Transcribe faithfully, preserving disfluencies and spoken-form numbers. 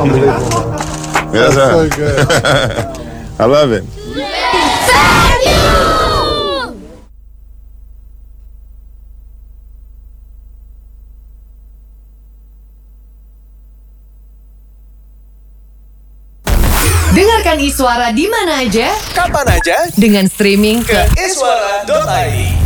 Unbelievable. Yes, That's sir. so good. I love it. Thank you! Dengarkan Iswara di mana aja, Kapan aja dengan streaming ke iswara dot i d.